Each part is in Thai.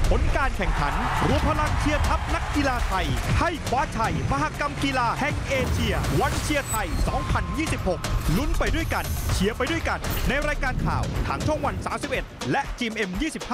ผลการแข่งขันรวมพลังเชียร์ทัพนักกีฬาไทยให้คว้าชัยมหกรรมกีฬาแห่งเอเชียวันเชียร์ไทย 2026 ลุ้นไปด้วยกันเชียร์ไปด้วยกันในรายการข่าวทางช่องวัน 31 และGMM 25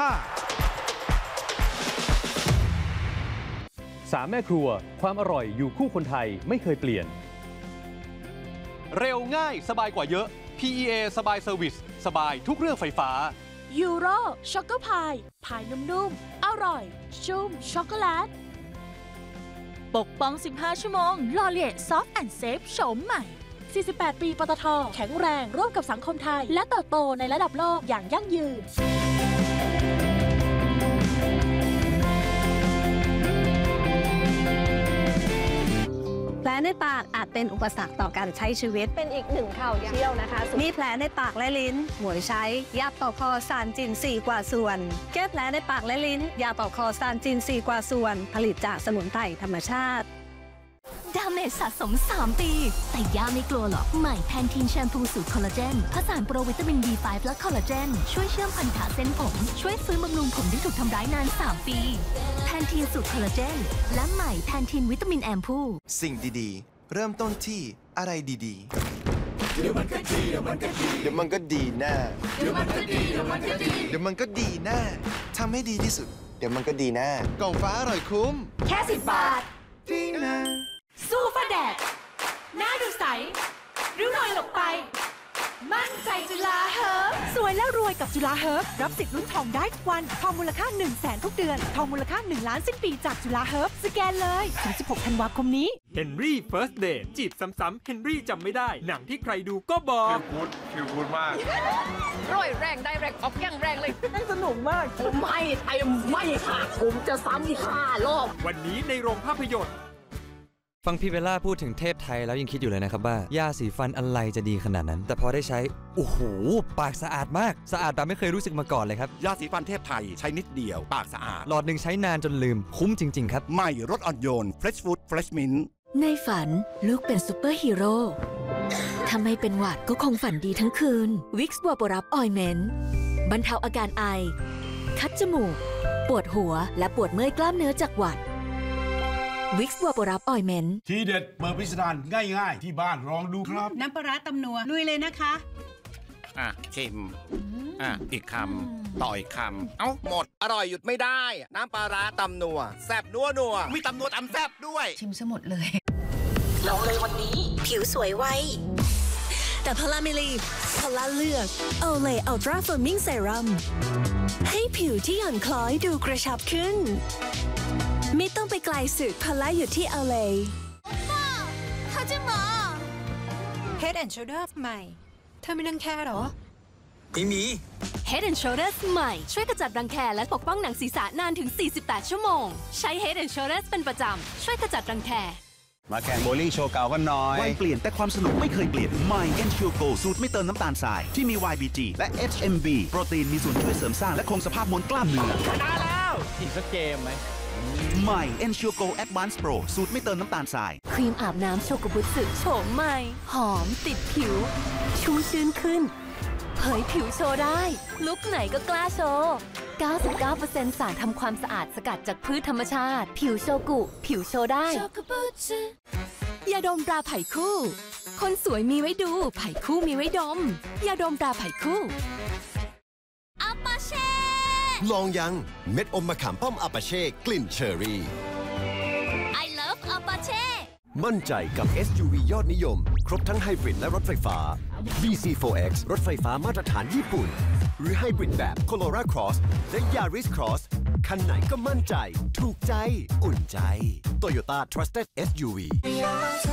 3 แม่ครัวความอร่อยอยู่คู่คนไทยไม่เคยเปลี่ยนเร็วง่ายสบายกว่าเยอะ PEA สบายเซอร์วิสสบายทุกเรื่องไฟฟ้ายูโรช็อกโกพายพายนุ่มๆอร่อยชุ่มช็อกโกแลตปกป้อง15 ชั่วโมงลอเลียซอฟต์แอนด์เซฟโฉมใหม่48 ปีปตท.แข็งแรงร่วมกับสังคมไทยและเติบโตในระดับโลกอย่างยั่งยืนแผลในปากอาจเป็นอุปสรรคต่อการใช้ชีวิตเป็นอีกหนึ่งข่าวเที่ยวนะคะมีแผลในปากและลิ้นหมวยใช้ยาปอกคอซานจิน4 กว่าส่วนแก้แผลในปากและลิ้นยาปอกคอซานจิน4 กว่าส่วนผลิตจากสมุนไพรธรรมชาติดาเมจสะสม3 ปีแต่ย่าไม่กลัวหรอกใหม่แพนทีนแชมพูสูตรคอลลาเจนผสานโปรวิตามิน B5 และคอลลาเจนช่วยเชื่อมพันธะเส้นผมช่วยฟื้นบำรุงผมที่ถูกทำร้ายนาน3 ปีแพนทีนสูตรคอลลาเจนและใหม่แพนทีนวิตามินแอมพูสิ่งดีๆเริ่มต้นที่อะไรดีๆเดี๋ยวมันก็ดีเดี๋ยวมันก็ดีเดี๋ยวมันก็ดีแน่เดี๋ยวมันก็ดีเดี๋ยวมันก็ดีเดี๋ยวมันก็ดีแน่ทำให้ดีที่สุดเดี๋ยวมันก็ดีแน่กล่องฟ้าอร่อยคุ้มแค่10 บาทดีนะสู้ฟ้าแดดหน้าดูใสริ้วรอยหลบไปมั่นใจจุฬาเฮิร์บสวยและรวยกับจุฬาเฮิร์บรับสิทธิ์ลุ้นทองได้ทุกวันทองมูลค่า 100,000 ทุกเดือนทองมูลค่า1 ล้านสิ้นปีจากจุฬาเฮิร์บสแกนเลยถึง16 ธันวาคมนี้เฮนรี่เฟิร์สเดทจีบซ้ำๆเฮนรี่จำไม่ได้หนังที่ใครดูก็บอกคิวพูดมากร่อยแรงได้แรงออกยังแรงเลยสนุกมากไม่ค่ะผมจะซ้ำอีก5 รอบวันนี้ในโรงภาพยนตร์ฟังพี่เบลล่าพูดถึงเทพไทยแล้วยังคิดอยู่เลยนะครับว่ายาสีฟันอะไรจะดีขนาดนั้นแต่พอได้ใช้โอ้โหปากสะอาดมากสะอาดแบบไม่เคยรู้สึกมาก่อนเลยครับยาสีฟันเทพไทยใช้นิดเดียวปากสะอาดหลอดหนึ่งใช้นานจนลืมคุ้มจริงๆครับใหม่รสอ่อนโยน Fresh Food Fresh Mint ในฝันลูกเป็นซูเปอร์ฮีโร่ถ้าไม่เป็นหวัดก็คงฝันดีทั้งคืนวิกซ์วาโปรับออยเมนต์บรรเทาอาการไอคัดจมูกปวดหัวและปวดเมื่อยกล้ามเนื้อจากหวัดวิกซ์วาโปรับออยเมนต์ทีเด็ดเปิดพิสดารง่ายๆที่บ้านลองดูครับน้ำปลาร้าตำนัวลุยเลยนะคะชิมอีกคำต่ออีกคำเอ้าหมดอร่อยหยุดไม่ได้น้ำปลาร้าตำนัวแซ่บนัวมีตำนัวตำแซ่บด้วยชิมซะหมดเลยลองเลยวันนี้ผิวสวยไวแต่พลาไม่รีบพลาเลือกโอเลอัลตราเฟิร์มมิ่งเซรั่มให้ผิวที่หย่อนคล้อยดูกระชับขึ้นไม่ต้องไปไกลสุดพลาอยู่ที่โอเลเขาจะมา Head and Shoulders ใหม่เธอไม่รังแคหรอไม่มี Head and Shoulders ใหม่ช่วยกระจัดรังแคและปกป้องหนังศีรษะนานถึง48 ชั่วโมงใช้ Head and Shoulders เป็นประจำช่วยกระจัดรังแคมาแข่งโบลิ่งโชว์เก่ากันหน่อยวัยเปลี่ยนแต่ความสนุกไม่เคยเปลี่ยนใหม่ Ensure Go สูตรไม่เติมน้ำตาลทรายที่มี YBG และ HMB โปรตีนมีส่วนช่วยเสริมสร้างและคงสภาพมวลกล้ามเนื้อชนะแล้วอีกสักเกมไหมใหม่ Ensure Go Advanced Pro สูตรไม่เติมน้ำตาลทรายครีมอาบน้ำโชกุบุสึโฉมใหม่หอมติดผิวชุ่มชื้นขึ้นเผยผิวโชว์ได้ลุคไหนก็กล้าโชว์ 99% สารทำความสะอาดสกัดจากพืชธรรมชาติผิวโชกุผิวโชว์ได้ยาดมตราไผ่คู่คนสวยมีไว้ดูไผ่คู่มีไว้ดมยาดมตราไผ่คู่อาปาเช่ลองยังเม็ดอมมะขามป้อมอาปาเช่กลิ่นเชอรี่ I love อาปาเช่มั่นใจกับ SUV ยอดนิยมครบทั้งไฮบริดและรถไฟฟ้า BC4X รถไฟฟ้ามาตรฐานญี่ปุ่นหรือไฮบริดแบบ Corolla Cross และ Yaris Cross คันไหนก็มั่นใจถูกใจอุ่นใจ Toyota Trusted SUV